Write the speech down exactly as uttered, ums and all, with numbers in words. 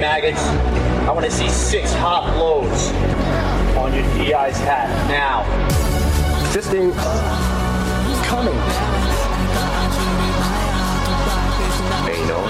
maggots. I want to see six hot blows on your D I's hat now. Fisting coming. Anal.